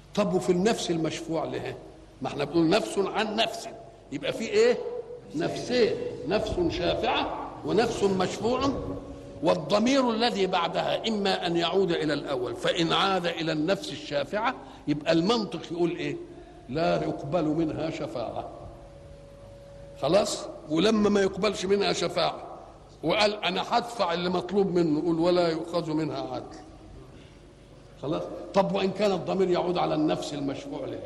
طب وفي النفس المشفوع له، ما احنا بنقول نفس عن نفس، يبقى في ايه؟ نفسين، نفس شافعة ونفس مشفوع، والضمير الذي بعدها إما أن يعود إلى الأول، فإن عاد إلى النفس الشافعة يبقى المنطق يقول إيه؟ لا يقبل منها شفاعة. خلاص؟ ولما ما يقبلش منها شفاعة وقال أنا هدفع اللي مطلوب منه، يقول ولا يؤخذ منها عدل. خلاص؟ طب وإن كان الضمير يعود على النفس المشفوع له،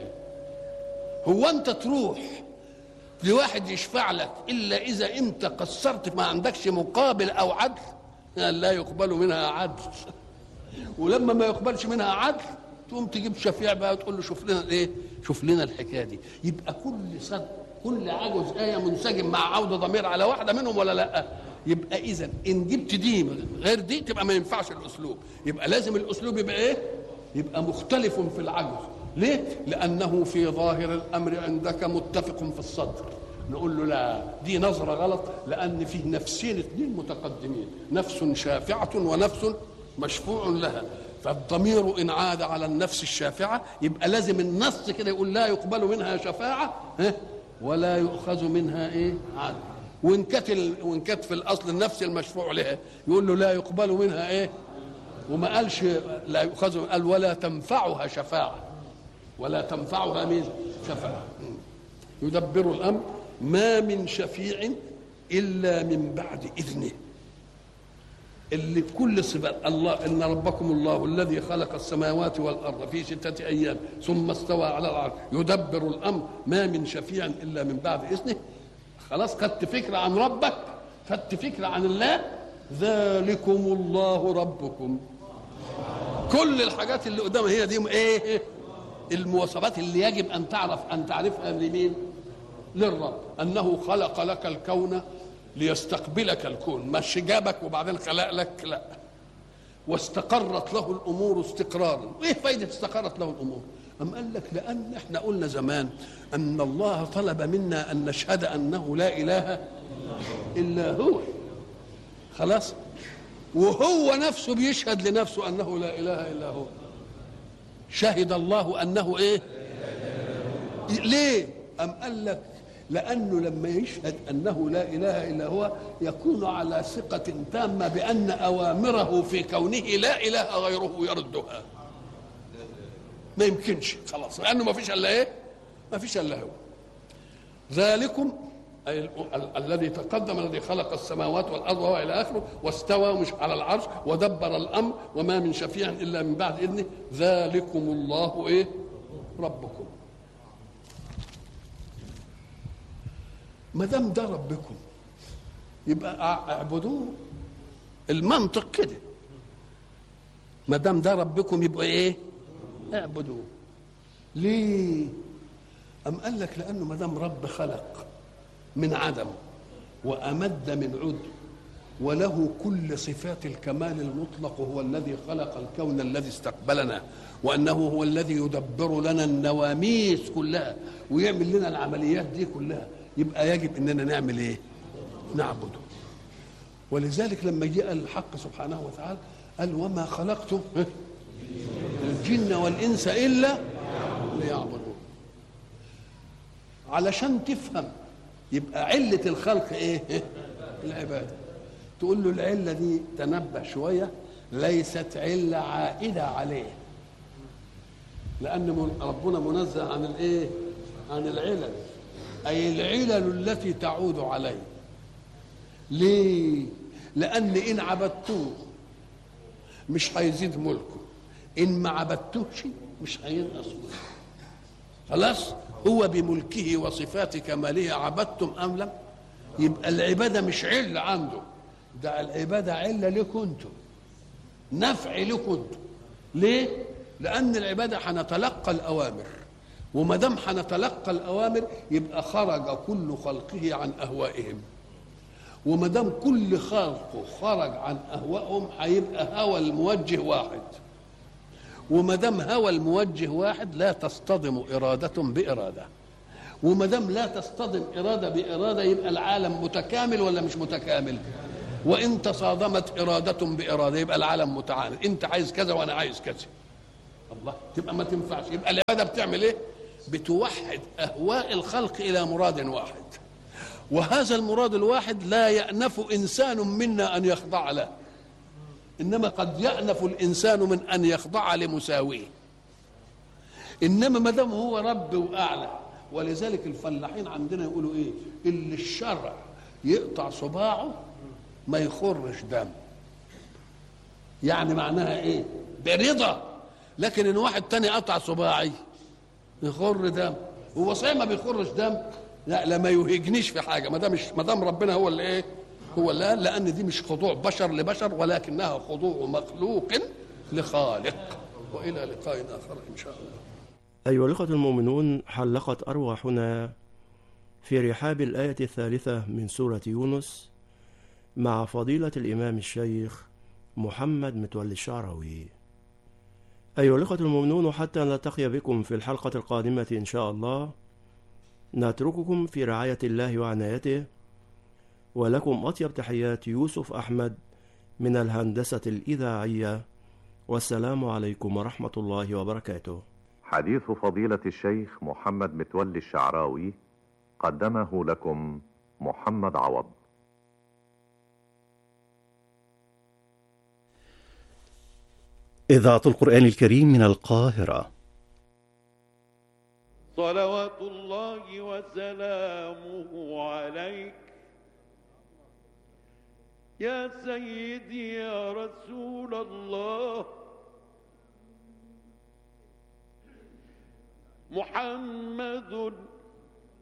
هو أنت تروح لواحد يشفع لك إلا إذا أنت قصرت ما عندكش مقابل أو عدل؟ لا يقبل منها عدل. ولما ما يقبلش منها عدل تقوم تجيب شفيع بقى وتقول له شوف لنا الايه؟ شوف لنا الحكايه دي. يبقى كل صد كل عجز آية منسجم مع عودة ضمير على واحدة منهم ولا لا؟ يبقى إذا إن جبت دي غير دي تبقى ما ينفعش الأسلوب، يبقى لازم الأسلوب يبقى إيه؟ يبقى مختلف في العجز. ليه؟ لأنه في ظاهر الأمر عندك متفق في الصدر. نقول له لا، دي نظرة غلط، لأن فيه نفسين اثنين متقدمين، نفس شافعة ونفس مشفوع لها. فالضمير إن عاد على النفس الشافعة يبقى لازم النص كده يقول لا يقبل منها شفاعة ولا يؤخذ منها إيه؟ عدل. وإن كانت في الأصل النفس المشفوع لها يقول له لا يقبل منها إيه؟ وما قالش لا يؤخذ، قال ولا تنفعها شفاعة، ولا تنفعها مين؟ شفاعة. يدبر الأمر ما من شفيع إلا من بعد إذنه. اللي كل صفات الله، إن ربكم الله الذي خلق السماوات والأرض في 6 أيام ثم استوى على العرش يدبر الأمر ما من شفيع إلا من بعد إذنه. خلاص خدت فكرة عن ربك، خدت فكرة عن الله. ذلكم الله ربكم. كل الحاجات اللي قدامها هي دي ايه؟ المواصفات اللي يجب ان تعرفها لمين؟ للرب. انه خلق لك الكون ليستقبلك الكون، مش جابك وبعدين خلق لك، لا، واستقرت له الامور استقرارا. ايه فايده استقرت له الامور؟ أم قال لك لأن احنا قلنا زمان أن الله طلب منا أن نشهد أنه لا إله إلا هو. خلاص؟ وهو نفسه بيشهد لنفسه أنه لا إله إلا هو. شهد الله أنه إيه؟ ليه؟ أم قال لك لأنه لما يشهد أنه لا إله إلا هو يكون على ثقة تامة بأن أوامره في كونه لا إله غيره يردها. ما يمكنش، خلاص، لأنه ما فيش إلا إيه؟ ما فيش إلا هو. ذلكم أي الذي تقدم، الذي خلق السماوات والأرض وهو إلى آخره، واستوى مش على العرش ودبر الأمر وما من شفيع إلا من بعد إذنه. ذلكم الله إيه؟ ربكم. ما دام ده ربكم يبقى اعبدوه. المنطق كده، ما دام ده ربكم يبقى ايه؟ اعبدوه. ليه؟ أم قال لك لأنه ما دام رب خلق من عدم وأمد من عدم وله كل صفات الكمال المطلق، هو الذي خلق الكون الذي استقبلنا، وأنه هو الذي يدبر لنا النواميس كلها ويعمل لنا العمليات دي كلها، يبقى يجب أننا نعمل إيه؟ نعبده. ولذلك لما جاء الحق سبحانه وتعالى قال وما خلقت الجن والإنس إلا ليعبدون. علشان تفهم يبقى علة الخلق إيه؟ العبادة. تقول له العلة دي تنبه شوية، ليست علة عائدة عليه، لأن ربنا منزه عن الإيه؟ عن العلل، أي العلل التي تعود عليه. ليه؟ لأن إن عبدتوه مش هيزيد ملكه، إن ما عبدتوش مش هينقص ملكه. خلاص؟ هو بملكه وصفات كماله عبدتم أم لم؟ يبقى العبادة مش علة عنده، ده العبادة علة لكم انتم، نفع لكم انتم. ليه؟ لأن العبادة هنتلقى الأوامر، وما دام هنتلقى الأوامر يبقى خرج كل خلقه عن أهوائهم، وما دام كل خلقه خرج عن أهوائهم هيبقى هوى الموجه واحد، وما دام هوى الموجه واحد لا تصطدم إرادة بإرادة، وما دام لا تصطدم إرادة بإرادة يبقى العالم متكامل ولا مش متكامل؟ وإن تصادمت إرادة بإرادة يبقى العالم متعاند، أنت عايز كذا وأنا عايز كذا. الله تبقى ما تنفعش. يبقى العباده بتعمل ايه؟ بتوحد اهواء الخلق الى مراد واحد، وهذا المراد الواحد لا يأنف انسان منا ان يخضع له، انما قد يأنف الانسان من ان يخضع لمساويه. انما ما دام هو رب واعلى، ولذلك الفلاحين عندنا يقولوا ايه؟ اللي الشرع يقطع صباعه ما يخرش دم. يعني معناها ايه؟ برضا. لكن ان واحد تاني قطع صباعي يخر دم، هو صحيح ما بيخرش دم، لا ما يهجنيش في حاجه، ما دام ربنا هو اللي ايه؟ هو اللي قال، لان دي مش خضوع بشر لبشر، ولكنها خضوع مخلوق لخالق. والى لقاء اخر ان شاء الله. أيها الأخوة المؤمنون، حلقت أرواحنا في رحاب الآية الثالثة من سورة يونس مع فضيلة الإمام الشيخ محمد متولي الشعراوي. أيها الأخوة المؤمنون، حتى نلتقي بكم في الحلقة القادمة إن شاء الله، نترككم في رعاية الله وعنايته، ولكم أطيب تحيات يوسف أحمد من الهندسة الإذاعية، والسلام عليكم ورحمة الله وبركاته. حديث فضيلة الشيخ محمد متولي الشعراوي قدمه لكم محمد عوض. إذاعة القرآن الكريم من القاهرة. صلوات الله وسلامه عليك يا سيدي يا رسول الله. محمد